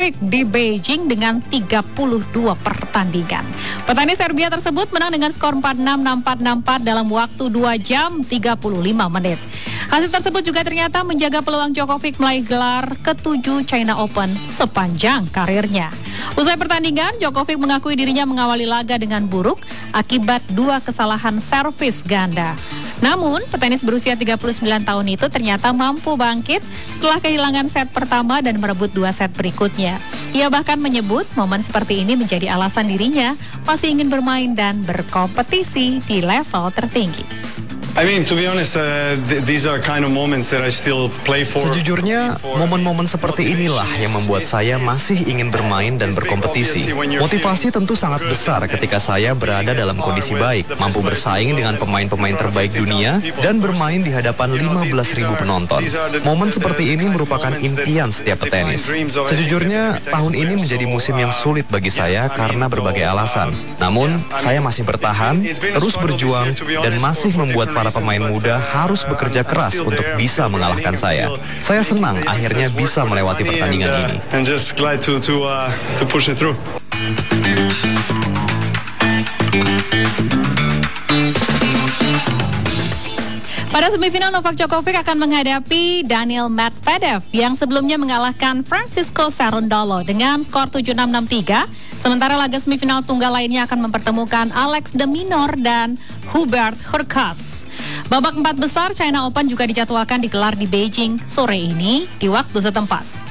Djokovic di Beijing dengan 32 pertandingan. Petenis Serbia tersebut menang dengan skor 4-6, 6-4, 6-4 dalam waktu 2 jam 35 menit. Hasil tersebut juga ternyata menjaga peluang Djokovic meraih gelar ke-7 China Open sepanjang karirnya. Usai pertandingan, Djokovic mengakui dirinya mengawali laga dengan buruk akibat 2 kesalahan servis ganda. Namun, petenis berusia 39 tahun itu ternyata mampu bangkit setelah kehilangan set pertama dan merebut 2 set berikutnya. Ia bahkan menyebut momen seperti ini menjadi alasan dirinya masih ingin bermain dan berkompetisi di level tertinggi. To be honest, these are kind of moments that I still play for. Sejujurnya, momen-momen seperti inilah yang membuat saya masih ingin bermain dan berkompetisi. Motivasi tentu sangat besar ketika saya berada dalam kondisi baik, mampu bersaing dengan pemain-pemain terbaik dunia, dan bermain di hadapan 15.000 penonton. Momen seperti ini merupakan impian setiap petenis. Sejujurnya, tahun ini menjadi musim yang sulit bagi saya karena berbagai alasan. Namun, saya masih bertahan, terus berjuang, dan masih membuat para pemain muda harus bekerja keras untuk bisa mengalahkan saya. Saya senang akhirnya bisa melewati pertandingan ini. Pada semifinal, Novak Djokovic akan menghadapi Daniil Medvedev yang sebelumnya mengalahkan Francisco Cerundolo dengan skor 7-6, 6-3. Sementara laga semifinal tunggal lainnya akan mempertemukan Alex de Minaur dan Hubert Hurkacz. Babak 4 besar China Open juga dijadwalkan digelar di Beijing sore ini di waktu setempat.